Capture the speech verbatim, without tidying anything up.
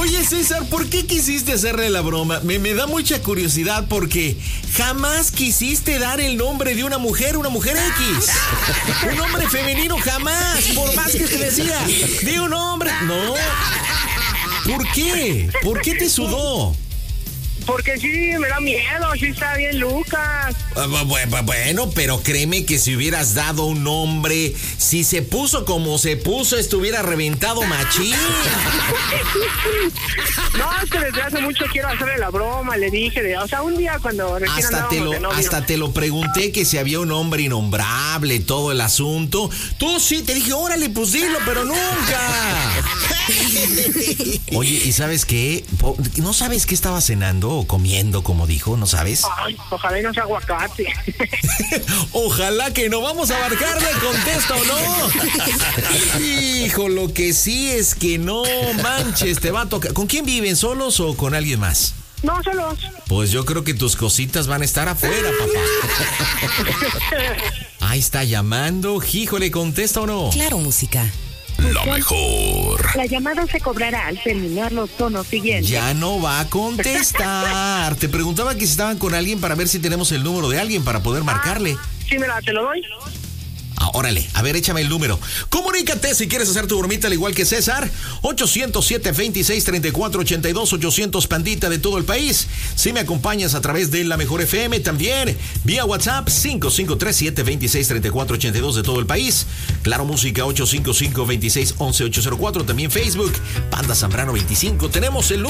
Oye, César, ¿por qué quisiste hacerle la broma? Me, me da mucha curiosidad porque jamás quisiste dar el nombre de una mujer, una mujer X. Un hombre femenino jamás, por más que te decía. De un hombre. No. ¿Por qué? ¿Por qué te sudó? Porque sí, me da miedo, sí está bien Lucas. Bueno, pero créeme que si hubieras dado un nombre, si se puso como se puso, estuviera reventado machín. No, es que desde hace mucho quiero hacerle la broma, le dije, de, o sea, un día cuando recién hasta te lo de novio. Hasta te lo pregunté que si había un hombre innombrable, todo el asunto. Tú sí, te dije, órale, pues dilo, pero nunca. Oye, ¿y sabes qué? ¿No sabes qué estaba cenando o comiendo, como dijo? ¿No sabes? Ay, ojalá y no sea aguacate. Ojalá que no. Vamos a marcarle, contesta o no. Hijo, lo que sí es que no manches, te va a tocar. ¿Con quién viven? ¿Solos o con alguien más? No, solos. Pues yo creo que tus cositas van a estar afuera, papá. Ahí está llamando. Híjole, ¿contesta o no? Claro, música. La mejor. La llamada se cobrará al terminar los tonos siguientes. Ya no va a contestar. Te preguntaba que si estaban con alguien para ver si tenemos el número de alguien para poder marcarle. Ah, sí, mira, te lo doy. Ah, órale, a ver, échame el número. Comunícate si quieres hacer tu bromita al igual que César. ochocientos siete, veintiséis, treinta y cuatro ochenta y dos, ochocientos pandita de todo el país. Si me acompañas a través de La Mejor F M, también vía WhatsApp cinco cinco tres siete, veintiséis, treinta y cuatro ochenta y dos de todo el país. Claro Música ocho cinco cinco, veintiséis, once, ochocientos cuatro. También Facebook, Panda Zambrano veinticinco. Tenemos el